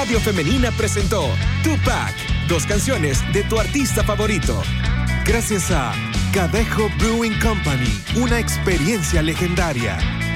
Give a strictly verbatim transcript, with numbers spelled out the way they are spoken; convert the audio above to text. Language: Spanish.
Radio Femenina presentó Tupac, dos canciones de tu artista favorito. Gracias a Cadejo Brewing Company, una experiencia legendaria.